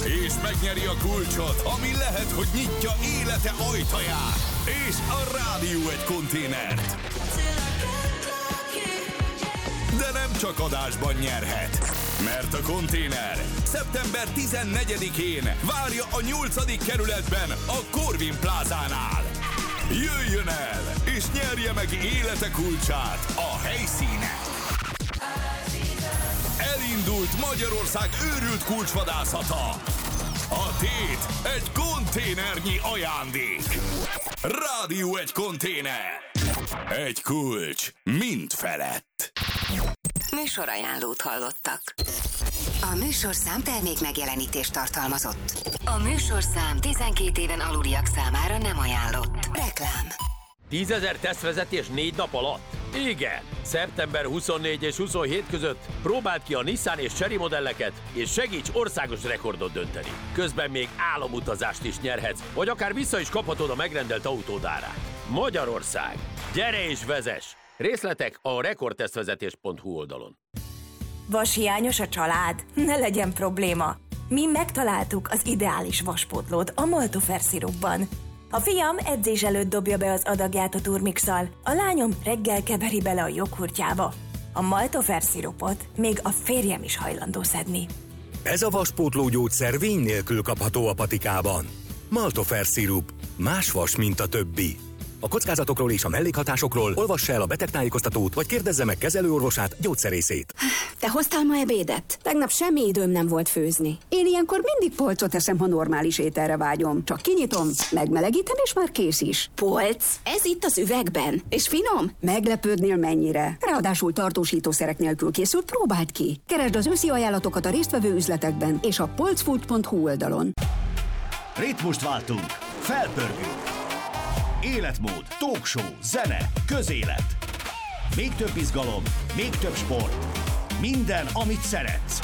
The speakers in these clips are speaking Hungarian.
és megnyeri a kulcsot, ami lehet, hogy nyitja élete ajtaját. És a Rádió egy konténert. De nem csak adásban nyerhet, mert a konténer szeptember 14-én várja a 8. kerületben a Corvin Plázánál. Jöjjön el, és nyerje meg élete kulcsát a helyszínen. Elindult Magyarország őrült kulcsvadászata. A tét egy konténernyi ajándék. Rádió egy konténer. Egy kulcs mind felett. Műsorajánlót hallottak. A műsorszám termék megjelenítést tartalmazott. A műsorszám 12 éven aluliak számára nem ajánlott. Reklám. 10 000 tesztvezetés 4 nap alatt? Igen! Szeptember 24 és 27 között próbáld ki a Nissan és Chery modelleket, és segíts országos rekordot dönteni. Közben még álomutazást is nyerhetsz, vagy akár vissza is kaphatod a megrendelt autód árát. Magyarország! Gyere és vezess! Részletek a rekordtesztvezetés.hu oldalon. Vashiányos a család? Ne legyen probléma! Mi megtaláltuk az ideális vaspótlót a Maltofer szirupban. A fiam edzés előtt dobja be az adagját a turmixal, a lányom reggel keveri bele a joghurtjába. A Maltofer szirupot még a férjem is hajlandó szedni. Ez a vaspótló gyógyszer vény nélkül kapható a patikában. Maltofer szirup. Más vas, mint a többi. A kockázatokról és a mellékhatásokról olvassa el a betegtájékoztatót, vagy kérdezze meg kezelőorvosát, gyógyszerészét. Te hoztál ma ebédet? Tegnap semmi időm nem volt főzni. Én ilyenkor mindig polcot eszem, ha normális ételre vágyom. Csak kinyitom, megmelegítem, és már kész is. Polc? Ez itt az üvegben. És finom? Meglepődnél mennyire. Ráadásul tartósítószerek nélkül készült, próbáld ki. Keresd az őszi ajánlatokat a résztvevő üzletekben és a polcfood.hu oldalon. Ritmust váltunk, felpörgünk. Életmód, talkshow, zene, közélet. Még több izgalom, még több sport. Minden, amit szeretsz.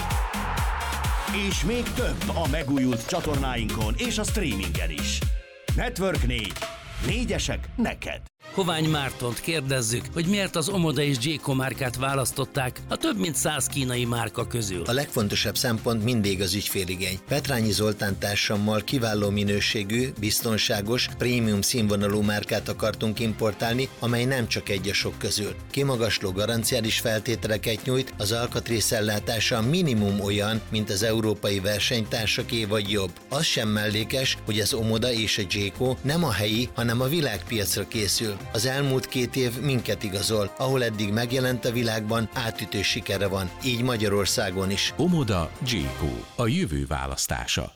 És még több a megújult csatornáinkon és a streamingen is. Network 4. Négyesek neked. Hovány Mártont kérdezzük, hogy miért az Omoda és Jayco márkát választották a több mint 100 kínai márka közül. A legfontosabb szempont mindig az ügyféligény. Petrányi Zoltán társammal kiváló minőségű, biztonságos, prémium színvonalú márkát akartunk importálni, amely nem csak egy a sok közül. Kimagasló garanciális feltételeket nyújt, az alkatrészellátása minimum olyan, mint az európai versenytársaké vagy jobb. Az sem mellékes, hogy az Omoda és a Jayco nem a helyi, hanem a világpiacra készül. Az elmúlt 2 év minket igazol, ahol eddig megjelent a világban, átütő sikere van, így Magyarországon is. Omoda, Jayco, a jövő választása.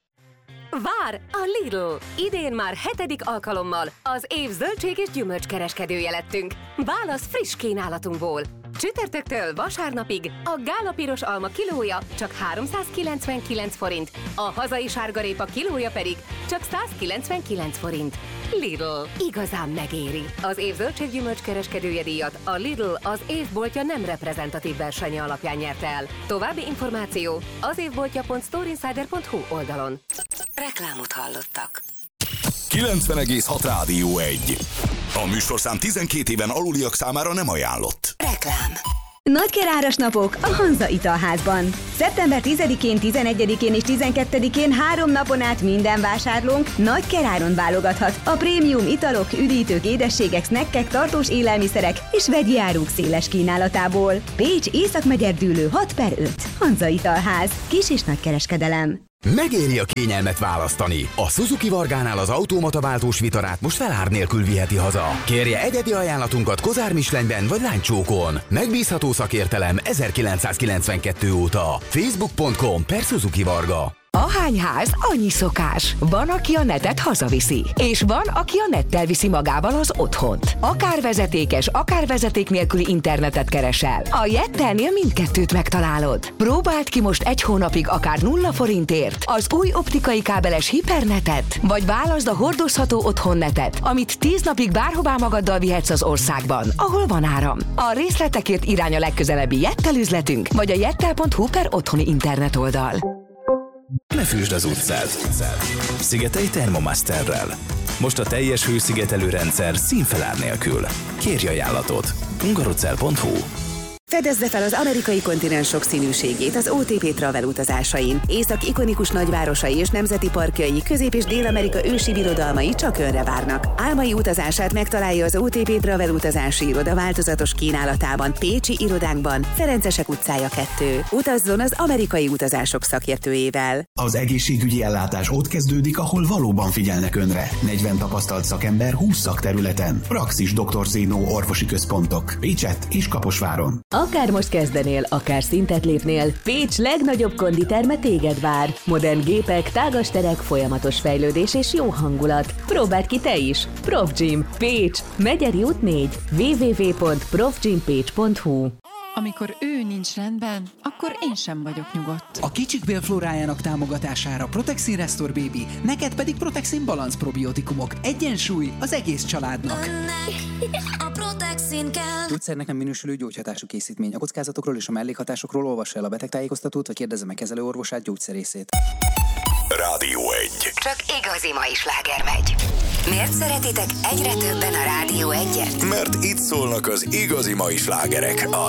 Vár a Lidl! Idén már 7. alkalommal az év zöldség és gyümölcskereskedője lettünk. Válasz friss kínálatunkból! Csütörtöktől vasárnapig a gála piros alma kilója csak 399 forint, a hazai sárgarépa kilója pedig csak 199 forint. Lidl. Igazán megéri. Az év zöldség-gyümölcs kereskedője díjat a Lidl az évboltja nem reprezentatív versenye alapján nyerte el. További információ az évboltja.storeinsider.hu oldalon. Reklámot hallottak. 90,6 Rádió 1. A műsorszám 12 éven aluliak számára nem ajánlott. Reklám. Nagykeráras napok a Hanza Italházban. Szeptember 10-én, 11-én és 12-én 3 napon át minden vásárlónk nagykeráron válogathat a prémium italok, üdítők, édességek, snackek, tartós élelmiszerek és vegyi áruk széles kínálatából. Pécs, Észak-Megyerdülő 6/5. Hanza Italház. Kis- és nagykereskedelem. Megéri a kényelmet választani. A Suzuki Vargánál az automata váltós vitarát most felár nélkül viheti haza. Kérje egyedi ajánlatunkat Kozár Michelinben vagy Lánycsókon. Megbízható szakértelem 1992 óta. Facebook.com/Suzuki Varga. Ahány ház, annyi szokás. Van, aki a netet hazaviszi. És van, aki a nettel viszi magával az otthont. Akár vezetékes, akár vezeték nélküli internetet keresel. A Jettelnél mindkettőt megtalálod. Próbáld ki most 1 hónapig akár 0 forintért az új optikai kábeles hipernetet, vagy válaszd a hordozható otthonnetet, amit 10 napig bárhová magaddal vihetsz az országban, ahol van áram. A részletekért irány a legközelebbi Jettel üzletünk, vagy a jettel.hu/otthoni internet oldal. Ne fűsd az utcát! Szigetelj Thermomasterrel. Most a teljes hőszigetelő rendszer színfelár nélkül. Kérj ajánlatot. hungarocell.hu. Fedezze fel az amerikai kontinens sokszínűségét az OTP Travel utazásain. Észak ikonikus nagyvárosai és nemzeti parkjai, Közép- és Dél-Amerika ősi birodalmai csak önre várnak. Álmai utazását megtalálja az OTP Travel utazási iroda változatos kínálatában, Pécsi irodánkban, Ferencesek utcája 2. Utazzon az amerikai utazások szakértőjével. Az egészségügyi ellátás ott kezdődik, ahol valóban figyelnek önre. 40 tapasztalt szakember 20 szakterületen. Praxis Dr. Zénó orvosi központok. Pécsett és Kaposváron. Akár most kezdenél, akár szintet lépnél, Pécs legnagyobb konditerme téged vár. Modern gépek, tágas terek, folyamatos fejlődés és jó hangulat. Próbáld ki te is! ProfGym, Pécs, Megyeri út 4, www.profgympécs.hu. Amikor ő nincs rendben, akkor én sem vagyok nyugodt. A kicsik bélflórájának támogatására Protexin Restore Baby, neked pedig Protexin Balance probiotikumok. Egyensúly az egész családnak. A Protexin kell. Gyógyszernek nem minősülő gyógyhatású készítmény. A kockázatokról és a mellékhatásokról olvassa el a betegtájékoztatót, vagy kérdezze meg kezelőorvosát, gyógyszerészét. Rádió 1. Csak igazi mai sláger megy. Miért szeretitek egyre többen a Rádió 1-et? Mert itt szólnak az igazi mai slágerek a